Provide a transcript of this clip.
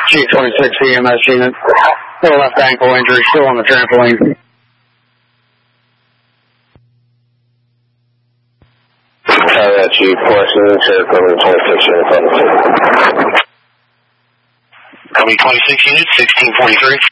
G26 EMS unit. Little left ankle injury, still on the trampoline. G4, Coming 26 unit. Coming 26 unit, 1643.